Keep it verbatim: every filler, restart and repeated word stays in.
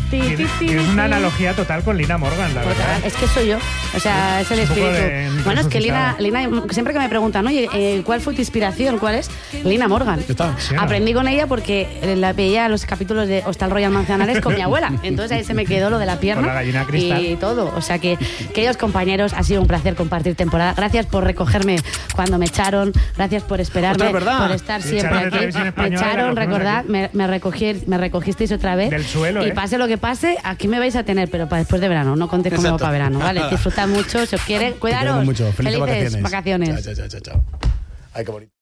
Es una analogía total con Lina Morgan, la Total, verdad. es que soy yo. O sea, es el Es un poco espíritu. de Bueno, es que resucitado. Lina, Lina, siempre que me preguntan, oye, eh, ¿cuál fue tu inspiración? ¿Cuál es? Lina Morgan. está. Sí, ¿no? Aprendí con ella porque la veía los capítulos de Hostal Royal Manzanares con mi abuela. Entonces ahí se me quedó lo de la pierna. Con la gallina cristal. Y todo. O sea que, queridos compañeros, ha sido un placer compartir temporada. Gracias por recogerme cuando me echaron. Gracias por esperarme. Ostras, ¿verdad? Por estar Sí, siempre echaron de aquí. Televisión Me Española, echaron, la fuimos recordad, aquí. me, me, recogí, me recogisteis otra vez. Del suelo, Y ¿eh? pase lo que pase, aquí me vais a tener, pero para después de verano. No contéis conmigo Exacto. para verano, ¿vale? Disfrutad mucho, si os quiere. Te Cuidaros. queremos mucho. Felices, Felices vacaciones. vacaciones. Chao, chao, chao, chao. Ay, qué bonito.